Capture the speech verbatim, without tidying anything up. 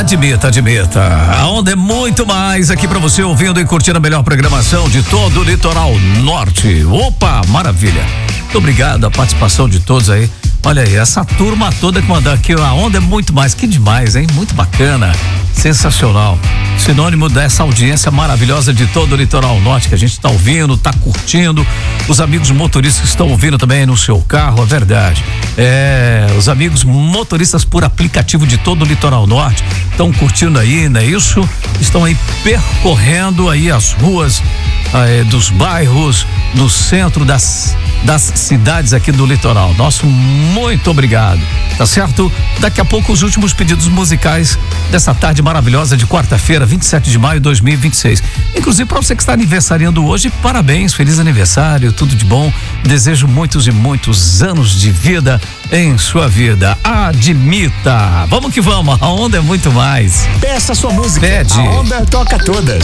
Admita, admita. A onda é muito mais aqui pra você ouvindo e curtindo a melhor programação de todo o litoral norte. Opa, maravilha. Muito obrigado a participação de todos aí. Olha aí, essa turma toda que mandou aqui, a onda é muito mais, que demais, hein? Muito bacana, sensacional. Sinônimo dessa audiência maravilhosa de todo o litoral norte que a gente tá ouvindo, tá curtindo. Os amigos motoristas que estão ouvindo também no seu carro, é verdade. É, os amigos motoristas por aplicativo de todo o litoral norte estão curtindo aí, não é isso? Estão aí percorrendo aí as ruas aí, dos bairros, no centro das das cidades aqui do litoral. Nosso muito obrigado, tá certo? Daqui a pouco os últimos pedidos musicais dessa tarde maravilhosa de quarta-feira, vinte e sete de maio de dois mil e vinte e seis. Inclusive para você que está aniversariando hoje, parabéns, feliz aniversário, tudo de bom. Desejo muitos e muitos anos de vida em sua vida. Admita. Vamos que vamos, a onda é muito mais. Peça sua música. Pede. A onda toca todas.